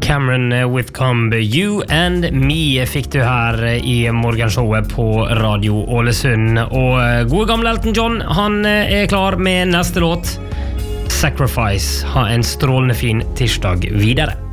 Cameron Whitcomb, You and Me fikk du her I morgenshowet på Radio Ålesund. Og gode gamle Elton John, han klar med neste låt, Sacrifice. Ha en strålende fin tirsdag videre.